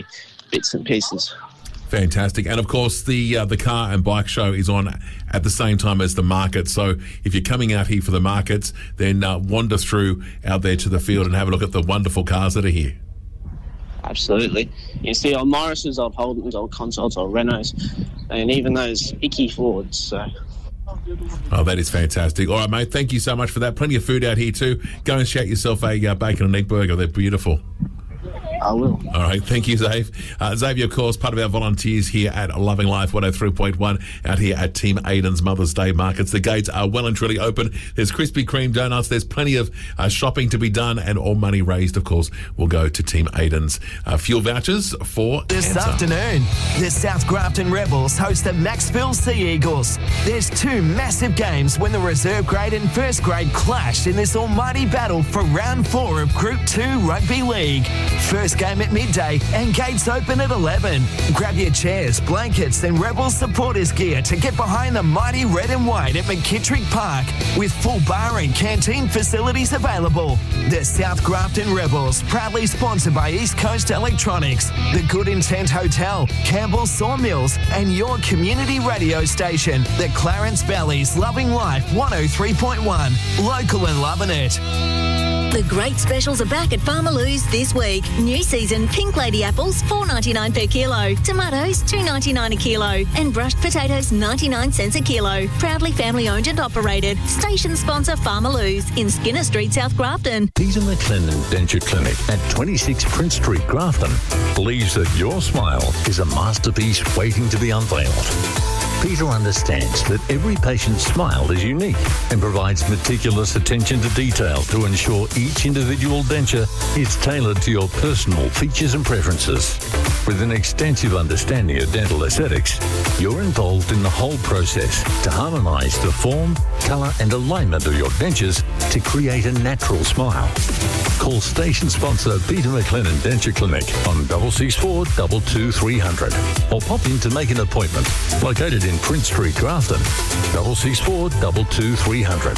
bits and pieces. Fantastic. And, of course, the car and bike show is on at the same time as the market. So if you're coming out here for the markets, then wander through out there to the field and have a look at the wonderful cars that are here. Absolutely. You can see old Morris's, old Holden's, old Consults, old Renaults, and even those icky Fords. So. Oh, that is fantastic. All right, mate, thank you so much for that. Plenty of food out here too. Go and shout yourself a bacon and egg burger. They're beautiful. I will. All right, thank you, Xavier. Xavier, of course, part of our volunteers here at Loving Life 103.1 out here at Team Aiden's Mother's Day Markets. The gates are well and truly open. There's Krispy Kreme donuts. There's plenty of shopping to be done, and all money raised, of course, will go to Team Aiden's fuel vouchers for this cancer. afternoon. The South Grafton Rebels host the Maxville Sea Eagles. There's two massive games when the reserve grade and first grade clash in this almighty battle for round 4 of Group 2 Rugby League. First game at midday and gates open at 11. Grab your chairs, blankets and Rebels supporters gear to get behind the mighty red and white at McKittrick Park with full bar and canteen facilities available. The South Grafton Rebels, proudly sponsored by East Coast Electronics, the Good Intent Hotel, Campbell's Sawmills and your community radio station, the Clarence Valley's Loving Life 103.1, local and loving it. The great specials are back at Farmer Lou's this week. New season pink lady apples, $4.99 per kilo. Tomatoes, $2.99 a kilo. And brushed potatoes, 99 cents a kilo. Proudly family owned and operated. Station sponsor Farmer Lou's in Skinner Street, South Grafton. Peter McLennan Denture Clinic at 26 Prince Street, Grafton believes that your smile is a masterpiece waiting to be unveiled. Peter understands that every patient's smile is unique and provides meticulous attention to detail to ensure each individual denture is tailored to your personal features and preferences. With an extensive understanding of dental aesthetics, you're involved in the whole process to harmonise the form, colour and alignment of your dentures to create a natural smile. Call station sponsor Peter McLennan Denture Clinic on 664 22 300 or pop in to make an appointment. Located in Prince Street, Grafton, 664 22 300.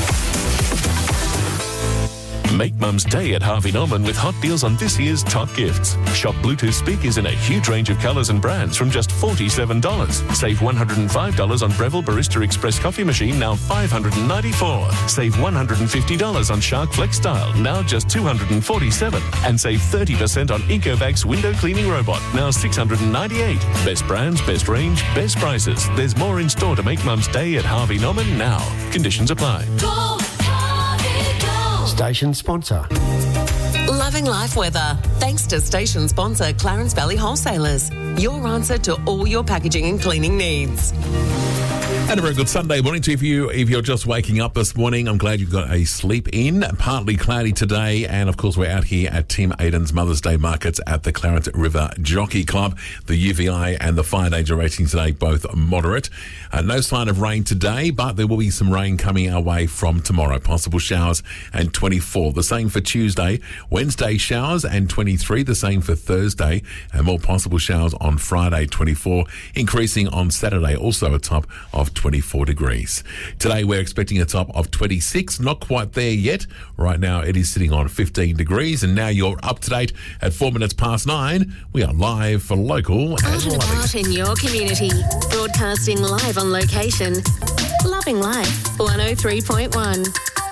Make Mum's Day at Harvey Norman with hot deals on this year's top gifts. Shop Bluetooth speakers in a huge range of colours and brands from just $47. Save $105 on Breville Barista Express coffee machine, now $594. Save $150 on Shark Flex Style, now just $247. And save 30% on Ecovacs window cleaning robot, now $698. Best brands, best range, best prices. There's more in store to make Mum's Day at Harvey Norman now. Conditions apply. Go, Station sponsor. Loving Life weather. Thanks to station sponsor Clarence Valley Wholesalers. Your answer to all your packaging and cleaning needs. And a very good Sunday morning to you. If you're just waking up this morning, I'm glad you've got a sleep in. Partly cloudy today, and of course we're out here at Team Aiden's Mother's Day Markets at the Clarence River Jockey Club. The UVI and the fire danger rating today both moderate. No sign of rain today, but there will be some rain coming our way from tomorrow. Possible showers and 24. The same for Tuesday. Wednesday showers and 23. The same for Thursday, and more possible showers on Friday, 24. Increasing on Saturday, also a top of 24 degrees. Today we're expecting a top of 26, not quite there yet. Right now it is sitting on 15 degrees, and now you're up to date at 4 minutes past 9. We are live for local and Out and loving. about in your community. Broadcasting live on location. Loving Life 103.1.